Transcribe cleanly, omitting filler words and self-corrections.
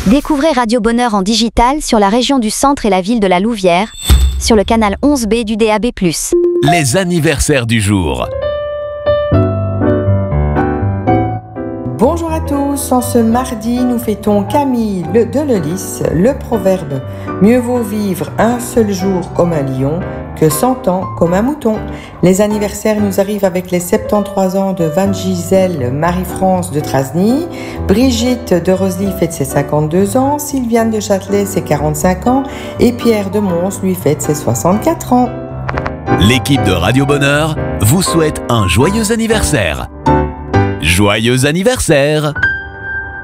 Découvrez Radio Bonheur en digital sur la région du Centre et la ville de la Louvière, sur le canal 11B du DAB+. Les anniversaires du jour. Bonjour à tous, en ce mardi, nous fêtons Camille de Lelys, le proverbe « Mieux vaut vivre un seul jour comme un lion que 100 ans comme un mouton ». Les anniversaires nous arrivent avec les 73 ans de Van Gisèle Marie-France de Trasny, Brigitte de Rosely fête ses 52 ans, Sylviane de Châtelet ses 45 ans et Pierre de Mons lui fête ses 64 ans. L'équipe de Radio Bonheur vous souhaite un joyeux anniversaire. Joyeux anniversaire!